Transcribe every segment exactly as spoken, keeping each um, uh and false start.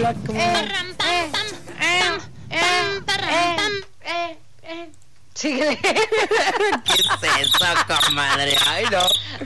la comadre. Eh, eh, eh, eh, eh, eh. Síguele. ¿Qué es eso, comadre? Ay, no.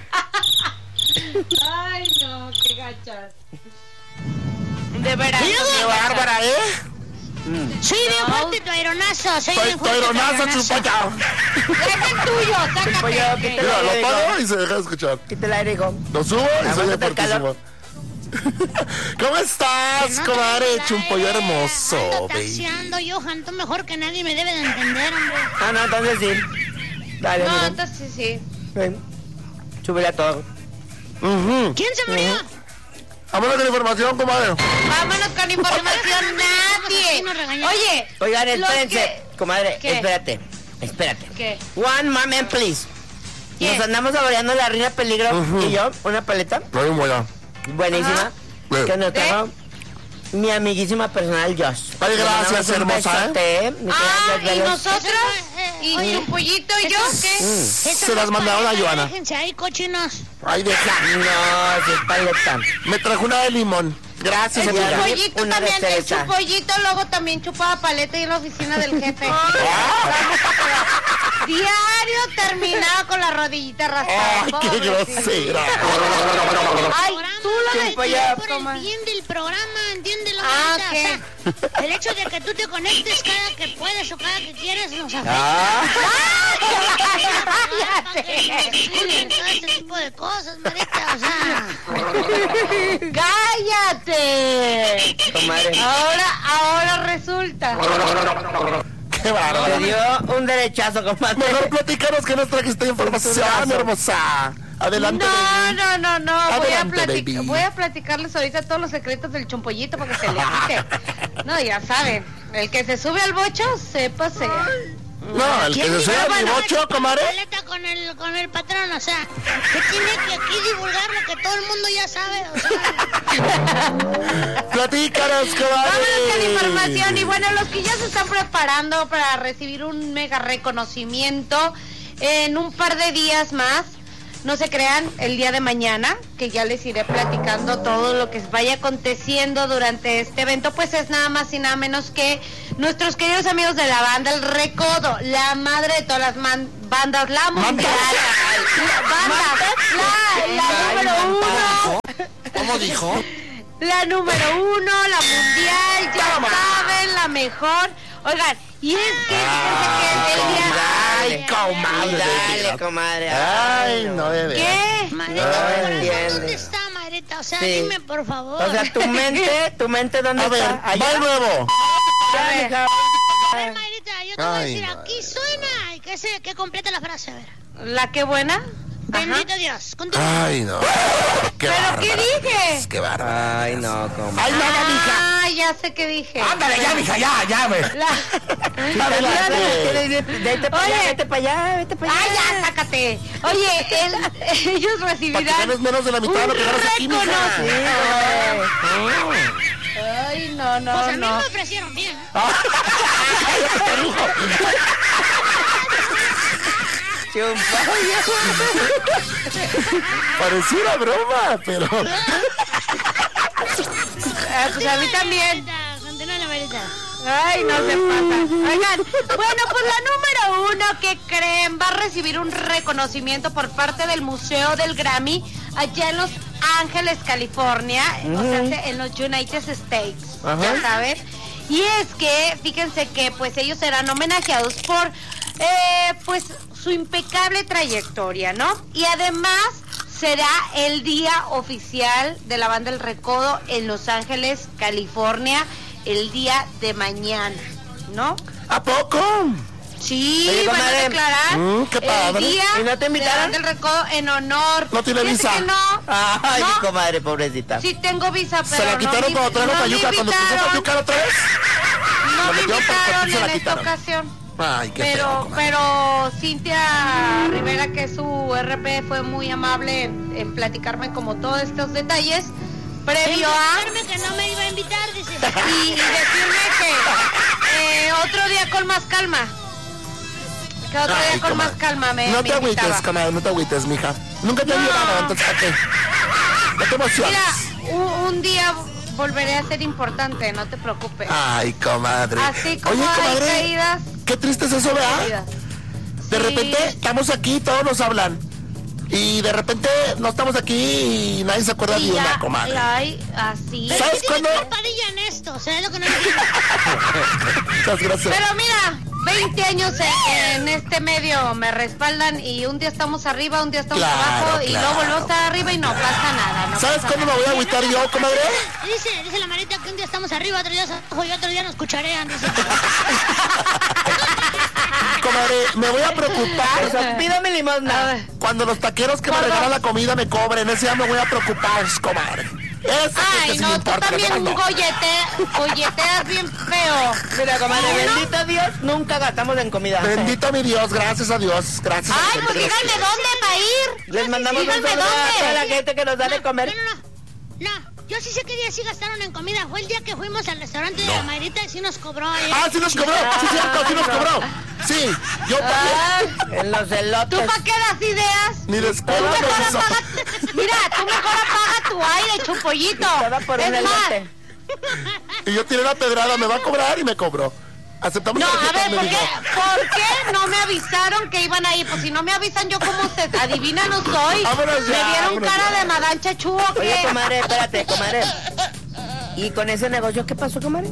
Ay, no, qué gachas. De veras. ¡Qué bárbara, eh! Soy bien fuerte tu aeronazo, soy Soy bien fuerte tu toironazo, aeronazo. chupaya. Es el tuyo, Chupaya, sácate. quítale. Mira, lo pago y se deja de escuchar. Quita el aire, hijo. Lo subo y se oye Aguántate el calor. fuertísimo. ¿Cómo estás, Que no comadre? te Hecho un pollo aire, hermoso, ando baby. taxiando, yo canto mejor que nadie me debe de entender, hombre. Ah, no, entonces sí. Dale, No, amigo. entonces sí, sí. Ven. Súbele a todo. Ujú. ¿Quién se murió? Vámonos con la información, comadre. Vámonos con información, Aquí nos nadie. regañaron. Oye, Oigan, los espérense. que- Comadre, ¿Qué? espérate. Espérate. ¿Qué? One moment, please. ¿Qué? Nos andamos saboreando la Reina Peligro Ujú. y yo, una paleta No hay un buena. buenísima Ajá. que nos ¿De? trajo mi amiguísima personal Josh. Ay, Le gracias, mandamos un hermosa, besote, ¿eh? Mi querida Ah, Josh ¿y Veloz. nosotros? ¿Y Oye, un pollito y yo eso- qué? Eso Se no las es mandaron a paleta, Joana. Déjense ahí, cochinos. Ay, deja. No, si es paleta. Me trajo una de limón. Gracias, El Ella- amiga. pollito Una de también, el cereza. pollito luego también chupaba paleta y en la oficina del jefe. Diario terminaba con la rodillita raspada. Ay, qué pobrecito. grosera. Ay, tú lo ¿Quién de fue ya? Por el bien del programa, entiende la Ah, neta, ¿qué? o sea, el hecho de que tú te conectes cada que puedes o cada que quieres nos afecta. Ah, Para que nos escuchen, todo este tipo de cosas, marita, o sea. ¡Cállate! comadre. Ahora, ahora resulta. Qué Te bárbaro. dio un derechazo, comadre. Mejor platícanos que nos trajiste información, hermosa. Adelante, No, baby. no, no, no. Voy a, Adelante, platic- baby. voy a platicarles ahorita todos los secretos del chompollito para que se le quite. No, ya saben. El que se sube al bocho, sepa sea. No, el que se sea mi bocho, comadre. Paleta con el, con el patrón, o sea, que tiene que aquí divulgar lo que todo el mundo ya sabe, o sea. Platícanos, comadre. Vámonos con la información. Y bueno, los que ya se están preparando para recibir un mega reconocimiento en un par de días más. No se crean, el día de mañana, que ya les iré platicando todo lo que vaya aconteciendo durante este evento, pues es nada más y nada menos que nuestros queridos amigos de la banda El Recodo, la madre de todas las man- bandas, la mundial, la banda, la, la número uno, ¿Cómo dijo? la número uno, la mundial, ya saben, la mejor. Oigan, y es que fíjense que el día... Ay, comadre. Dale, comadre. Ay, no debe. ¿Qué? Marita, No mi corazón, entiende. ¿dónde está, Marita? O sea, Sí. dime, por favor. O sea, tu mente, tu mente, ¿dónde A ver, está? va de nuevo. Ya, mija. A ver, Marita, yo te voy a Ay, decir, madre. aquí suena, y que, se, que complete la frase, a ver. ¿La que buena? Bendito Dios, continúa. Ay, no. Qué ¿Pero bárbara. qué dije? Qué bárbara. Ay, no, comadre. Ay, nada, mija. Ah, ya sé qué dije. Ándale, ya, mija, ya, ya, güey. La... Adelante. Vete para allá, Oye. vete para allá, vete para allá. ¡Ay, ya, sácate! Oye, el- ellos Para que recibirán ganes menos de la mitad de lo que ganas aquí, mija. reconocimiento. Ay, no, no, Pues a mí no. me ofrecieron bien. Pareciera broma, pero... Ah, pues a mí también. Marita, continúa la Marita. Ay, no se pasa. Oigan, bueno, pues la número uno, ¿qué creen? Va a recibir un reconocimiento por parte del Museo del Grammy allá en Los Ángeles, California, o sea, en los United States, Ajá. ya saben. Y es que, fíjense que pues ellos serán homenajeados por, eh, pues, su impecable trayectoria, ¿no? Y además será el día oficial de la banda El Recodo en Los Ángeles, California, el día de mañana, ¿no? ¿A poco? Sí, Oye, van a comadre. declarar Mm, qué el padre. día ¿Y no te invitaron? de la banda El Recodo en honor. No tiene Fíjate visa. que no, Ay, no, mi comadre, pobrecita. sí tengo visa, pero ¿Se la quitaron no me- cuando trajo no me Payuca? ¿Cuando puso invitaron, Payuca la otra vez? no Lo me metió porque invitaron sí se la en esta quitaron. ocasión. Ay, qué feo, Pero, comadre. pero Cintia Rivera, que es su R P, fue muy amable en, en platicarme como todos estos detalles previo a Decirme que no me iba a invitar, dice. y, y decirme que eh, otro día con más calma. Que otro Ay, día con comadre. más calma me, No me te agüites, invitaba. comadre, no te agüites, mija. Nunca te han No. llevado, entonces ¿a qué? No te emociones. Mira, un, un día volveré a ser importante, no te preocupes. Ay, comadre. Así como Oye, hay comadre, caídas, qué triste es eso, ¿verdad? caídas. De Sí. repente estamos aquí, todos nos hablan. Y de repente no estamos aquí y nadie se acuerda Y de una, ya, comadre. ya hay así. Pero ¿Sabes ¿qué tiene cuándo? que ver Padilla en esto? O sea, es lo que no entiendo. Muchas gracias. Pero mira, veinte años en, en este medio me respaldan y un día estamos arriba, un día estamos Claro, abajo y claro. luego volvemos a estar arriba y no pasa nada. No ¿Sabes pasa cuándo me nada. voy a agüitar yo, comadre? Dice, dice la Marita que un día estamos arriba, otro día abajo y otro día nos cucharean. Dice. Comadre, me voy a preocupar Pídame limosna. cuando los taqueros que me Gordo. regalan la comida me cobren. Ese día me voy a preocupar, comadre. Eso Ay, sí me no, tú importa, también no. gollete, golleteas bien feo. Mira, comadre, ¿No? bendito Dios, nunca gastamos en comida. Bendito mi Dios, gracias a Dios. Gracias a Ay, Dios. pues díganme dónde para ir. Les mandamos un Díganme saludo a toda la dónde. gente que nos da de comer. No, no, no. No, yo sí sé qué día sí gastaron en comida. Fue el día que fuimos al restaurante de la Marita y sí nos cobró. ¿eh? Ah, sí nos cobró, sí, cierto, sí nos cobró. Sí, yo pagué. En los ¿Tú elotes. para qué das ideas? Ni Tú descuento. mejor eso. apaga, mira, tú mejor apaga tu aire, chupollito. Todo por un Es más, elote. Y yo tiré la pedrada, me va a cobrar y me cobró. Aceptamos no, a tarjeta, ver, me ¿por qué, dijo. ¿por qué no me avisaron que iban ahí? Pues si no me avisan, yo como usted, adivina no soy. Vámonos ya, ¿Me vieron vámonos cara ya. de Madame Chachú o Oye, qué? comadre, espérate, comadre. ¿Y con ese negocio qué pasó, comadre?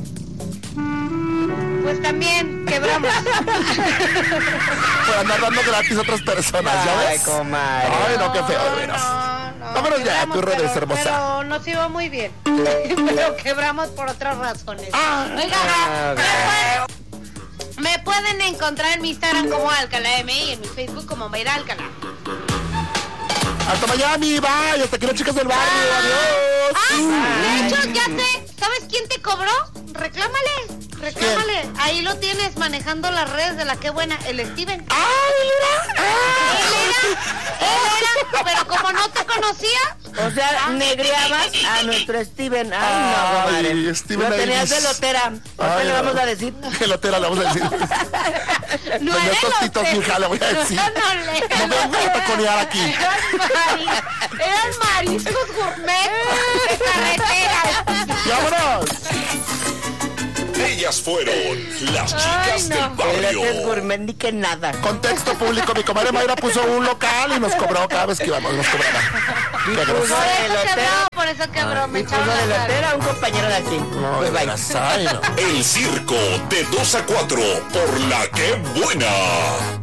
Pues también quebramos. Por andar dando gratis a otras personas, ¿ya Ay, ves? comadre. Ay, no, qué feo, de veras. No, no, Vámonos ya, quebramos, tus redes, pero- hermosa. Pero nos iba muy bien. Pero quebramos por otras razones. Ah. Oiga, Ah, me, pueden, me pueden encontrar en mi Instagram como Alcalá M y en mi Facebook como Mayra Alcalá. Hasta Miami, bye. Hasta aquí las chicas del barrio. Adiós. Ah, de hecho, ya sé. ¿Sabes quién te cobró? Reclámale. Reclámale. Ahí lo tienes manejando las redes de la que buena, el Steven. ¡Ay, mira! Él era, él era, pero como no te conocía, O sea, negreabas a nuestro Steven. Ay, no, Ay, comadre. Steven Lo tenías Davis. de lotera. Ahorita Ay, le vamos no. a decir. Que lotera le vamos a decir. no Vendía era tostitos, elote. mija, le voy a decir. No, no, le- No me voy a taconear aquí. Eran, mari- eran mariscos gourmet de carretera. ¡Vámonos! Ellas fueron las Ay, chicas no. del barrio. Elotes gourmet ni que nada. Contexto público, mi comadre Mayra puso un local y nos cobró cada vez que íbamos, nos cobraba. Qué puso grosero. Por eso elotero. quebró, por eso quebró, me Y puso echaron de la cara. lotera a un compañero de aquí. No, Pues de bye. veras, ay, no. El circo de dos a cuatro por la que buena.